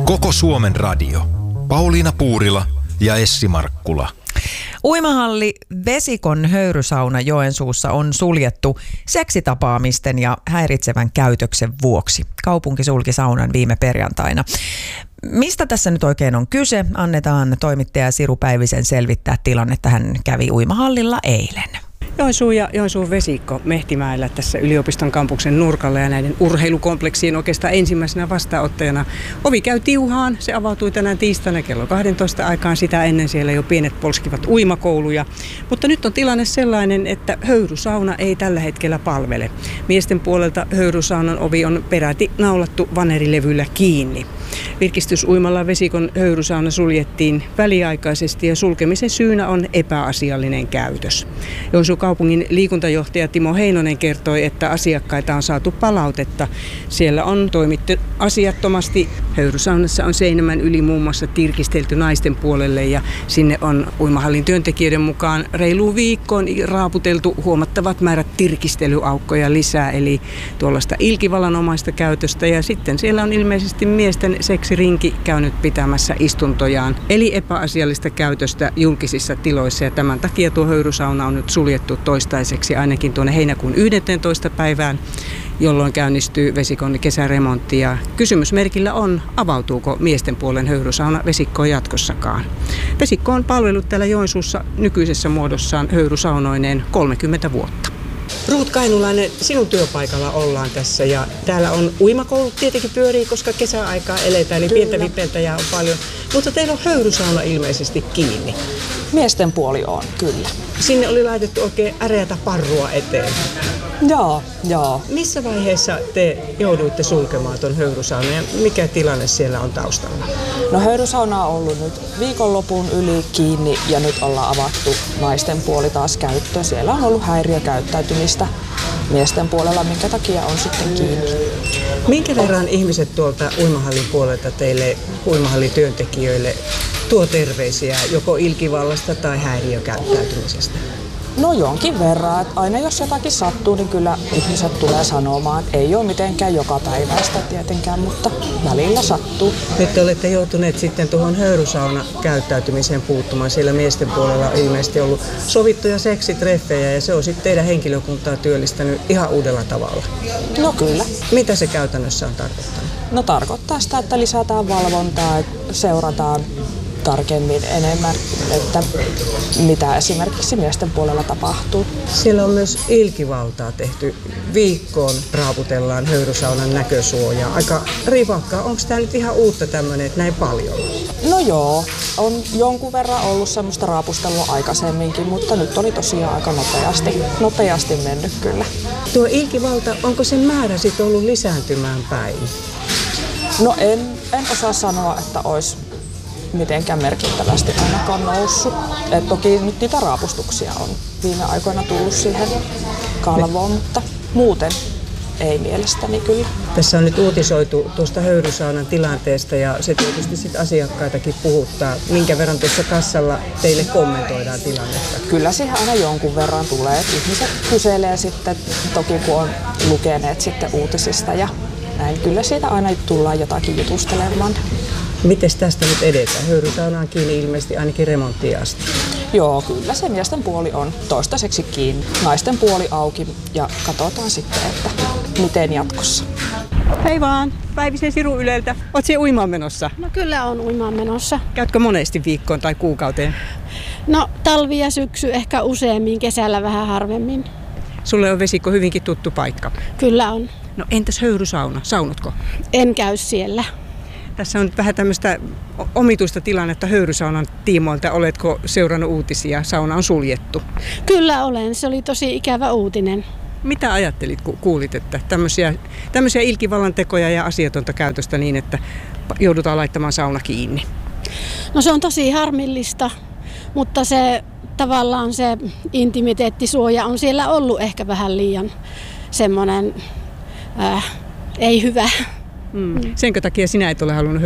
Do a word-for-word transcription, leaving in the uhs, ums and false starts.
Koko Suomen radio. Pauliina Puurila ja Essi Markkula. Uimahalli Vesikon höyrysauna Joensuussa on suljettu seksitapaamisten ja häiritsevän käytöksen vuoksi. Kaupunki sulki saunan viime perjantaina. Mistä tässä nyt oikein on kyse? Annetaan toimittaja Siru Päivisen selvittää tilannetta. Hän kävi uimahallilla eilen. Joensuu ja Joensuun Vesikko Mehtimäellä tässä yliopiston kampuksen nurkalla ja näiden urheilukompleksien oikeastaan ensimmäisenä vastaanottajana. Ovi käy tiuhaan, se avautui tänään tiistaina kello kaksitoista aikaan, sitä ennen siellä jo pienet polskivat uimakouluja. Mutta nyt on tilanne sellainen, että höyrysauna ei tällä hetkellä palvele. Miesten puolelta höyrysaunan ovi on peräti naulattu vanerilevyllä kiinni. Virkistysuimalla Vesikon höyrysauna suljettiin väliaikaisesti ja sulkemisen syynä on epäasiallinen käytös. Joensuun kaupungin liikuntajohtaja Timo Heinonen kertoi, että asiakkaita on saatu palautetta. Siellä on toimittu asiattomasti. Höyrysaunassa on seinämän yli muun muassa tirkistelty naisten puolelle ja sinne on uimahallin työntekijöiden mukaan reiluun viikkoon raaputeltu huomattavat määrät tirkistelyaukkoja lisää, eli tuollaista ilkivalanomaista käytöstä. Ja sitten siellä on ilmeisesti miesten seksirinki käynyt pitämässä istuntojaan, eli epäasiallista käytöstä julkisissa tiloissa. Ja tämän takia tuo höyrysauna on nyt suljettu toistaiseksi ainakin tuonne heinäkuun yhdenteentoista päivään, jolloin käynnistyy Vesikon kesäremontti. Ja kysymysmerkillä on, avautuuko miesten puolen höyrysauna Vesikkoon jatkossakaan. Vesikko on palvellut täällä Joensuussa nykyisessä muodossaan höyrysaunoineen kolmekymmentä vuotta. Ruut Kainulainen, sinun työpaikalla ollaan tässä ja täällä on uimakoulut tietenkin pyörii, koska kesäaikaa eletään, niin pientä vipeltäjää on paljon. Mutta teillä on höyrysauna ilmeisesti kiinni. Miesten puoli on, kyllä. Sinne oli laitettu oikein äreätä parrua eteen. Joo, joo. Missä vaiheessa te jouduitte sulkemaan tuon höyrysaunan ja mikä tilanne siellä on taustalla? No höyrysauna on ollut nyt viikonlopun yli kiinni ja nyt ollaan avattu naisten puoli taas käyttöön. Siellä on ollut häiriökäyttäytymistä miesten puolella, minkä takia on sitten kiinni. Minkä verran ihmiset tuolta uimahallin puolelta teille uimahallityöntekijöille tuo terveisiä joko ilkivallasta tai häiriökäyttäytymisestä? No jonkin verran. Että aina jos jotakin sattuu, niin kyllä ihmiset tulee sanomaan. Ei ole mitenkään joka päiväistä tietenkään, mutta välillä sattuu. Nyt te olette joutuneet sitten tuohon höyrysauna käyttäytymiseen puuttumaan. Siellä miesten puolella on ilmeisesti ollut sovittuja seksitreffejä ja se on sitten teidän henkilökuntaa työllistänyt ihan uudella tavalla. No kyllä. Mitä se käytännössä on tarkoittanut? No tarkoittaa sitä, että lisätään valvontaa, että seurataan tarkemmin enemmän, että mitä esimerkiksi miesten puolella tapahtuu. Siellä on myös ilkivaltaa tehty. Viikkoon raaputellaan höyrysaunan näkösuojaa. Aika rivakkaa. Onko tämä nyt ihan uutta tämmöinen, että näin paljon? No joo, on jonkun verran ollut semmoista raapustelua aikaisemminkin, mutta nyt oli tosiaan aika nopeasti, nopeasti mennyt kyllä. Tuo ilkivalta, onko sen määrä sitten ollut lisääntymään päin? No en, en osaa sanoa, että olisi mitenkään merkittävästi ainakaan noussut. Et toki nyt niitä raapustuksia on viime aikoina tullut siihen kalvoon, mutta muuten ei mielestäni kyllä. Tässä on nyt uutisoitu tuosta höyrysaunan tilanteesta ja se tietysti sit asiakkaitakin puhuttaa. Minkä verran tuossa kassalla teille kommentoidaan tilannetta? Kyllä siihen aina jonkun verran tulee. Ihmiset kyselee sitten, toki kun on lukeneet sitten uutisista ja näin. Kyllä siitä aina tullaan jotakin jutustelemaan. Mites tästä nyt edetään? Höyrysauna on kiinni ilmeisesti ainakin remonttiin asti. Joo, kyllä se miesten puoli on toistaiseksi kiinni. Naisten puoli auki ja katsotaan sitten, että miten jatkossa. Hei vaan, Päivisen Siru Yleltä. Oot siellä uimaan menossa? No kyllä on uimaan menossa. Käytkö monesti viikkoon tai kuukauteen? No talvi ja syksy ehkä useammin, kesällä vähän harvemmin. Sulle on Vesikko hyvinkin tuttu paikka. Kyllä on. No entäs höyrysauna? Saunotko? En käy siellä. Tässä on vähän tämmöistä omituista tilannetta höyrysaunan tiimoilta. Oletko seurannut uutisia? Sauna on suljettu. Kyllä olen. Se oli tosi ikävä uutinen. Mitä ajattelit, kun kuulit, että tämmöisiä, tämmöisiä ilkivallan tekoja ja asiatonta käytöstä niin, että joudutaan laittamaan sauna kiinni? No se on tosi harmillista, mutta se tavallaan se intimiteettisuoja on siellä ollut ehkä vähän liian semmoinen äh, ei hyvä. Mm. Senkö takia sinä et ole halunnut